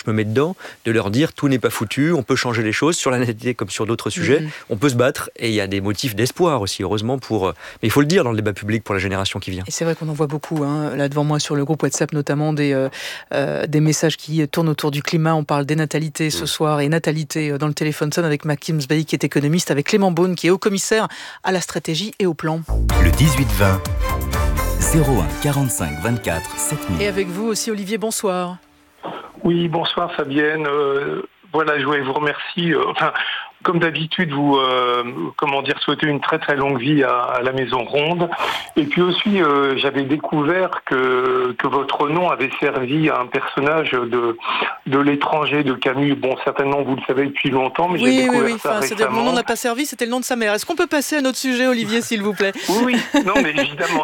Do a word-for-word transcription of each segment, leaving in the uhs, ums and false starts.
je me mets dedans, de leur dire tout n'est pas foutu, on peut changer les choses, sur la natalité comme sur d'autres sujets, mmh. on peut se battre, et il y a des motifs d'espoir aussi, heureusement, pour... Mais il faut le dire dans le débat public pour la génération qui vient. Et c'est vrai qu'on en voit beaucoup, hein, là devant moi sur le groupe WhatsApp notamment, des, euh, euh, des messages qui tournent autour du climat. On parle dénatalité ce mmh. soir, et natalité dans le téléphone sonne avec Maxime Zbaï qui est économiste, avec Clément Beaune qui est haut-commissaire à la stratégie et au plan. Le dix-huit vingt, zéro un quarante-cinq vingt-quatre sept mille. Et avec vous aussi Olivier, bonsoir. Oui, bonsoir Fabienne. Euh, voilà, je voulais vous remercier. Euh, enfin, comme d'habitude, vous, euh, comment dire, souhaitez une très très longue vie à, à la Maison Ronde. Et puis aussi, euh, j'avais découvert que que votre nom avait servi à un personnage de de L'étranger de Camus. Bon, certainement vous le savez depuis longtemps, mais oui, j'ai découvert oui, oui. ça enfin, récemment. Mon nom n'a pas servi, c'était le nom de sa mère. Est-ce qu'on peut passer à notre sujet, Olivier, s'il vous plaît ? Oui, oui. Non, mais évidemment.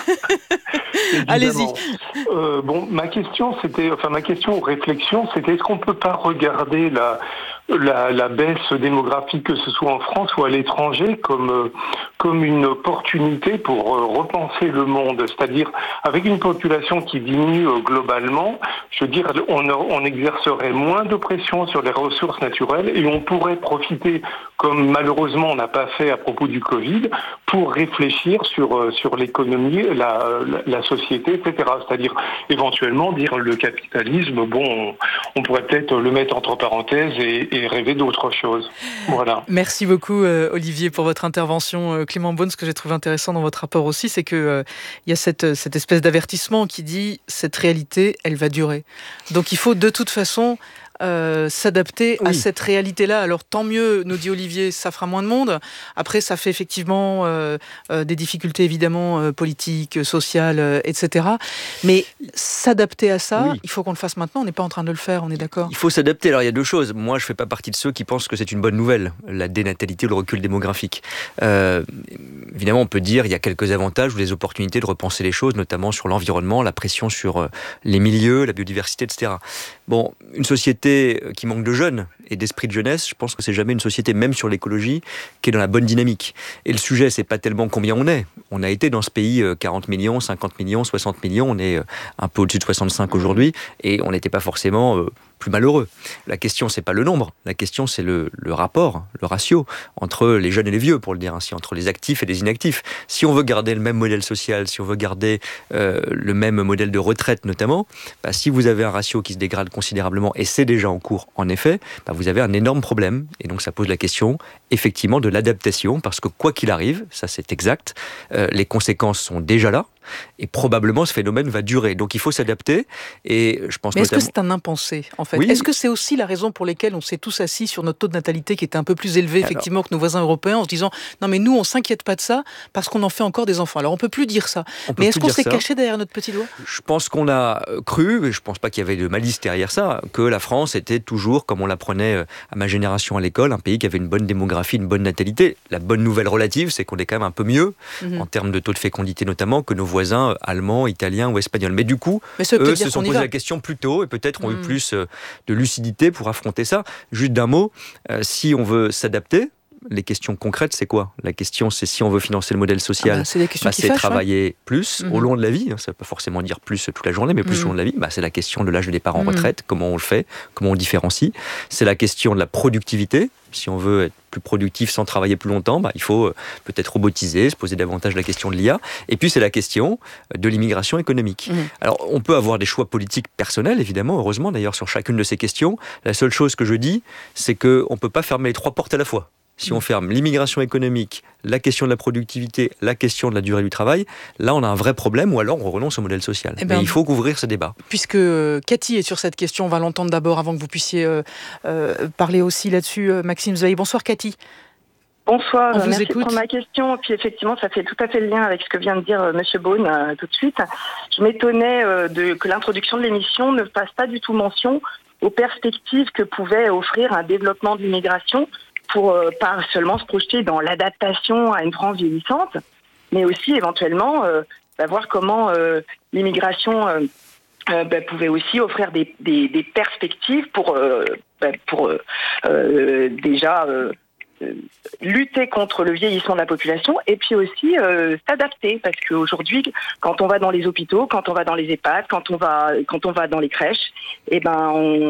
évidemment. Allez-y. Euh, bon, ma question, c'était, enfin ma question ou réflexion, c'était est-ce qu'on peut pas regarder la La, la baisse démographique, que ce soit en France ou à l'étranger, comme euh, comme une opportunité pour euh, repenser le monde. C'est-à-dire, avec une population qui diminue euh, globalement, je veux dire, on, on exercerait moins de pression sur les ressources naturelles et on pourrait profiter, comme malheureusement on n'a pas fait à propos du Covid, pour réfléchir sur euh, sur l'économie, la, la, la société, et cetera. C'est-à-dire, éventuellement, dire le capitalisme, bon, on, on pourrait peut-être le mettre entre parenthèses et et rêver d'autre chose. Voilà. Merci beaucoup euh, Olivier pour votre intervention. Euh, Clément Beaune, ce que j'ai trouvé intéressant dans votre rapport aussi, c'est qu'il euh, y a cette, cette espèce d'avertissement qui dit cette réalité, elle va durer. Donc il faut de toute façon Euh, s'adapter oui. à cette réalité-là. Alors tant mieux, nous dit Olivier, ça fera moins de monde. Après, ça fait effectivement euh, euh, des difficultés évidemment euh, politiques, sociales, euh, et cetera. Mais s'adapter à ça, oui. il faut qu'on le fasse maintenant. On n'est pas en train de le faire, on est d'accord ? Il faut s'adapter. Alors il y a deux choses. Moi, je fais pas partie de ceux qui pensent que c'est une bonne nouvelle, la dénatalité ou le recul démographique. Euh, évidemment, on peut dire il y a quelques avantages ou des opportunités de repenser les choses, notamment sur l'environnement, la pression sur euh, les milieux, la biodiversité, et cetera. Bon, une société qui manque de jeunes et d'esprit de jeunesse, je pense que c'est jamais une société, même sur l'écologie, qui est dans la bonne dynamique. Et le sujet, c'est pas tellement combien on est. On a été dans ce pays quarante millions, cinquante millions, soixante millions, on est un peu au-dessus de soixante-cinq aujourd'hui, et on n'était pas forcément euh, plus malheureux. La question, c'est pas le nombre, la question, c'est le, le rapport, le ratio entre les jeunes et les vieux, pour le dire ainsi, entre les actifs et les inactifs. Si on veut garder le même modèle social, si on veut garder euh, le même modèle de retraite notamment, bah, si vous avez un ratio qui se dégrade considérablement, et c'est déjà en cours, en effet, bah, vous avez un énorme problème. Et donc ça pose la question, effectivement, de l'adaptation, parce que quoi qu'il arrive, ça c'est exact, euh, les conséquences sont déjà là, et probablement ce phénomène va durer. Donc il faut s'adapter. Et je pense Mais est-ce notamment... que c'est un impensé, en fait ? Oui. Est-ce que c'est aussi la raison pour laquelle on s'est tous assis sur notre taux de natalité qui était un peu plus élevé, effectivement, Alors... que nos voisins européens, en se disant non mais nous on s'inquiète pas de ça parce qu'on en fait encore des enfants. Alors on peut plus dire ça. Mais est-ce qu'on s'est ça. caché derrière notre petit doigt ? Je pense qu'on a cru, et je pense pas qu'il y avait de malice derrière ça, que la France était toujours, comme on l'apprenait à ma génération à l'école, un pays qui avait une bonne démographie, une bonne natalité. La bonne nouvelle relative, c'est qu'on est quand même un peu mieux, mm-hmm. en termes de taux de fécondité notamment, que nos voisins allemands, italiens ou espagnols. Mais du coup, Mais eux se sont posé la question plus tôt et peut-être ont mm. eu plus de lucidité pour affronter ça. Juste d'un mot, euh, si on veut s'adapter, les questions concrètes, c'est quoi ? La question, c'est si on veut financer le modèle social, ah bah, c'est, des questions bah, qui c'est fâchent, travailler hein plus mmh. au long de la vie. Ça ne veut pas forcément dire plus toute la journée, mais plus mmh. au long de la vie. Bah, c'est la question de l'âge de départ en mmh. retraite, comment on le fait, comment on différencie. C'est la question de la productivité. Si on veut être plus productif sans travailler plus longtemps, bah, il faut euh, peut-être robotiser, se poser davantage la question de l'I A. Et puis, c'est la question de l'immigration économique. Mmh. Alors, on peut avoir des choix politiques personnels, évidemment, heureusement, d'ailleurs, sur chacune de ces questions. La seule chose que je dis, c'est qu'on ne peut pas fermer les trois portes à la fois. Si on ferme l'immigration économique, la question de la productivité, la question de la durée du travail, là on a un vrai problème, ou alors on renonce au modèle social. Eh ben, Mais il faut couvrir ce débat. Puisque euh, Cathy est sur cette question, on va l'entendre d'abord avant que vous puissiez euh, euh, parler aussi là-dessus. Euh, Maxime Zbaï, bonsoir Cathy. Bonsoir, on vous merci écoute. pour ma question. Puis effectivement, ça fait tout à fait le lien avec ce que vient de dire euh, Monsieur Beaune euh, tout de suite. Je m'étonnais euh, de, que l'introduction de l'émission ne fasse pas du tout mention aux perspectives que pouvait offrir un développement de l'immigration, pour euh, pas seulement se projeter dans l'adaptation à une France vieillissante, mais aussi éventuellement euh, bah, voir comment euh, l'immigration euh, euh, bah, pouvait aussi offrir des, des, des perspectives pour, euh, bah, pour euh, euh, déjà euh, euh, lutter contre le vieillissement de la population et puis aussi euh, s'adapter, parce qu'aujourd'hui, quand on va dans les hôpitaux, quand on va dans les EHPAD, quand on va, quand on va dans les crèches, eh ben on